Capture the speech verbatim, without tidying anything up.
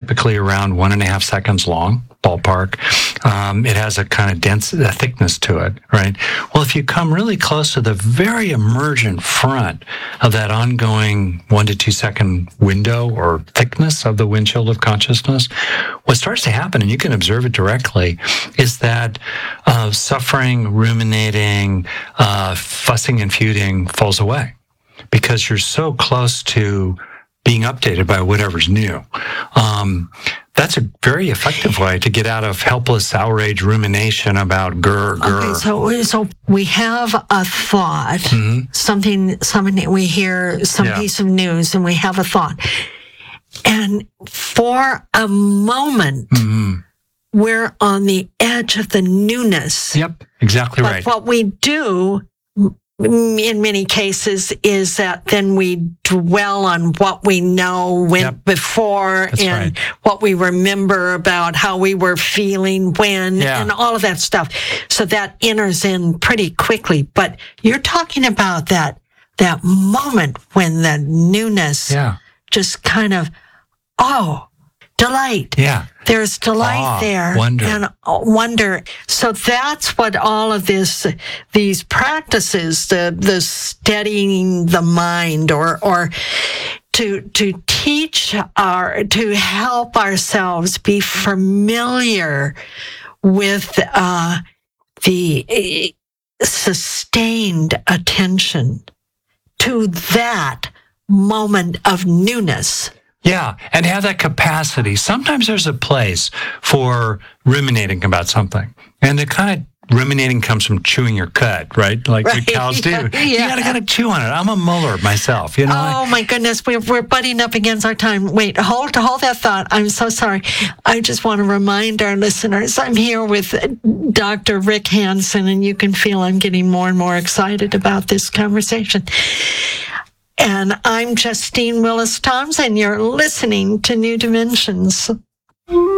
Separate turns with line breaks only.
typically around one and a half seconds long, ballpark. Um, it has a kind of dense a thickness to it, right? Well, if you come really close to the very emergent front of that ongoing one to two second window or thickness of the windshield of consciousness, what starts to happen, and you can observe it directly, is that uh, suffering, ruminating, uh, fussing and feuding falls away because you're so close to being updated by whatever's new. Um, that's a very effective way to get out of helpless outrage rumination about grr, grr.
Okay, so, so we have a thought,
mm-hmm.
something, something we hear, some
Yeah.
piece of news, and we have a thought. And for a moment,
Mm-hmm.
we're on the edge of the newness.
Yep, exactly
But
right.
what we do in many cases is that then we dwell on what we know went
Yep.
before
That's
and
right.
what we remember about how we were feeling when
Yeah.
and all of that stuff. So that enters in pretty quickly. But you're talking about that that moment when the newness
Yeah,
just kind of, oh, delight.
yeah.
There's delight
Awe,
there
wonder.
and uh, wonder. So that's what all of this, these practices, the the steadying the mind, or or to to teach our to help ourselves be familiar with uh, the uh, sustained attention to that moment of newness.
Yeah, and have that capacity. Sometimes there's a place for ruminating about something. And the kind of ruminating comes from chewing your cud, right? Like
Right.
the cows do.
Yeah.
You gotta gotta chew on it. I'm a muller myself, you know.
Oh my goodness, we're we're butting up against our time. Wait, hold hold that thought. I'm so sorry. I just want to remind our listeners I'm here with Doctor Rick Hanson, and you can feel I'm getting more and more excited about this conversation. And I'm Justine Willis Toms, and you're listening to New Dimensions.